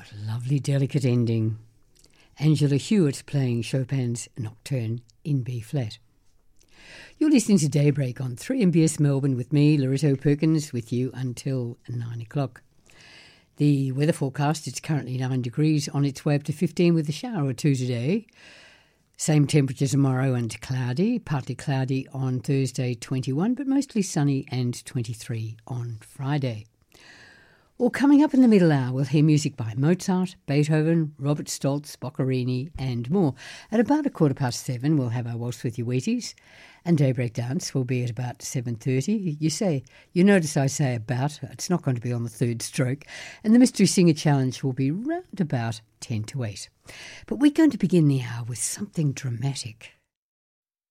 what a lovely, delicate ending. Angela Hewitt playing Chopin's Nocturne in B-flat. You're listening to Daybreak on 3MBS Melbourne with me, Loretto Perkins, with you until 9 o'clock. The weather forecast, it's currently 9 degrees, on its way up to 15 with a shower or two today. Same temperature tomorrow and cloudy, partly cloudy on Thursday 21, but mostly sunny and 23 on Friday. Well, coming up in the middle hour, we'll hear music by Mozart, Beethoven, Robert Stoltz, Boccherini and more. At about 7:15, we'll have our Waltz with Your Wheaties, and Daybreak Dance will be at about 7:30. You notice I say about, it's not going to be on the third stroke, and the Mystery Singer Challenge will be round about 10 to 8. But we're going to begin the hour with something dramatic.